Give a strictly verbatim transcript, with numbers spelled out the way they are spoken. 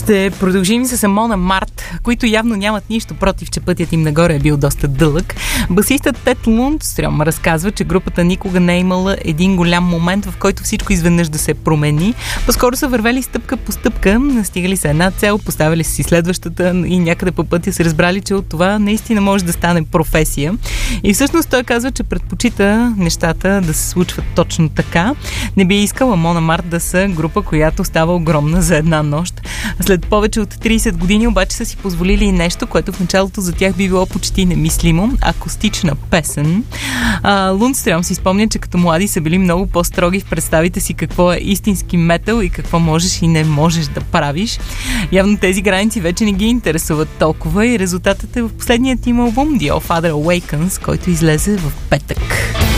Ще продължим с Амон Амарт, които явно нямат нищо против, че пътят им нагоре е бил доста дълъг. Басистът Тед Лундстрем разказва, че групата никога не е имала един голям момент, в който всичко изведнъж да се промени. По-скоро са вървели стъпка по стъпка, настигали са една цел, поставили си следващата и някъде по пътя се разбрали, че от това наистина може да стане професия. И всъщност той казва, че предпочита нещата да се случват точно така. Не би искал Амон Амарт да са група, която става огромна за една нощ. След повече от трийсет години обаче са си позволили и нещо, което в началото за тях би било почти немислимо. Акустична песен. А, Лундстрем си спомня, че като млади са били много по-строги в представите си какво е истински метал и какво можеш и не можеш да правиш. Явно тези граници вече не ги интересуват толкова и резултатът е в последният им албум The All Father Awakens, който излезе в петък.